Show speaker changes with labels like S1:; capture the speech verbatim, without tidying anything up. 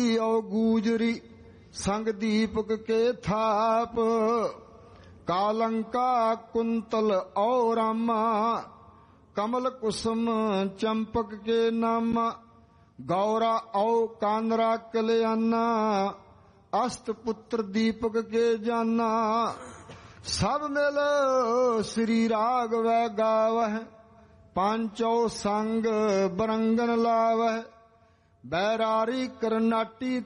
S1: औ गूजरी संग दीपक के थाप, कालंका कुंतल और रामा, कमल कुसुम चंपक के नामा, गौरा औ कानरा कल्याना, अस्त पुत्र दीपक के जाना। सब मिल श्री राघव गावह, पांचौ संग बरंगन लावह, बैरारी करनाटी